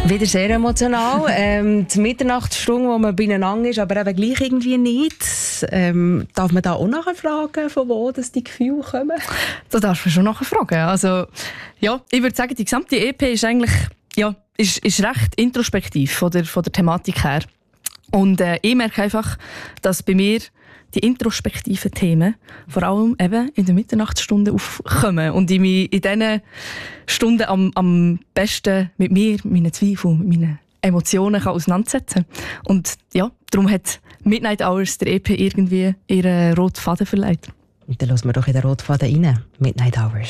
Wieder sehr emotional. Die Mitternachtsstunde, wo man beieinander ist, aber eben gleich irgendwie nicht. Darf man da auch nachfragen, von wo das die Gefühle kommen? Da darfst du schon nachfragen. Also, ja, ich würde sagen, die gesamte EP ist eigentlich ist recht introspektiv von der Thematik her. Und ich merke einfach, dass bei mir die introspektiven Themen vor allem eben in der Mitternachtsstunde aufkommen und ich mich in diesen Stunden am besten mit mir, meinen Zweifeln, mit meinen Emotionen kann auseinandersetzen. Und ja, darum hat Midnight Hours der EP irgendwie ihren roten Faden verleiht. Und dann hören wir doch in den roten Faden rein. Midnight Hours.